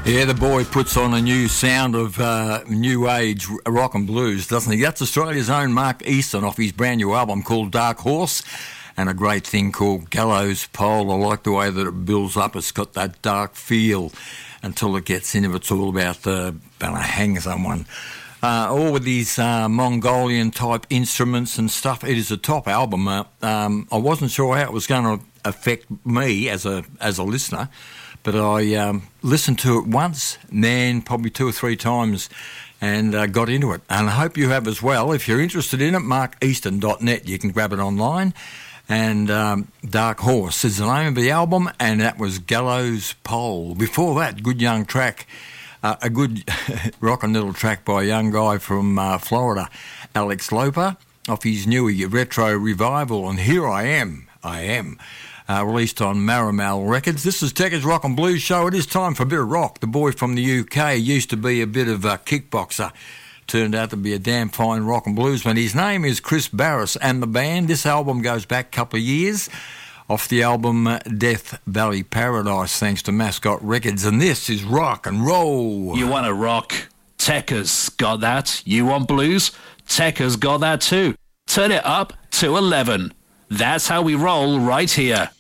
Yeah, the boy puts on a new sound of new age rock and blues, doesn't he? That's Australia's own Mark Easton off his brand new album called Dark Horse, and a great thing called Gallows Pole. I like the way that it builds up. It's got that dark feel until it gets into it's all about hang someone. All with these Mongolian type instruments and stuff. It is a top album. I wasn't sure how it was going to affect me as a listener, but I listened to it once, and then probably 2 or 3 times, and got into it. And I hope you have as well. If you're interested in it, markeaston.net, you can grab it online. And Dark Horse is the name of the album, and that was Gallows Pole. Before that, good young track, a good rockin' little track by a young guy from Florida, Alex Loper, off his new retro revival, and Here I Am, released on Marimal Records. This is Techers Rock and Blues Show. It is time for a bit of rock. The boy from the UK used to be a bit of a kickboxer. Turned out to be a damn fine rock and bluesman. His name is Chris Barris, and the band, this album goes back a couple of years, off the album Death Valley Paradise, thanks to Mascot Records, and this is rock and roll. You want to rock? Techers got that. You want blues? Techers got that too. Turn it up to 11. That's how we roll right here.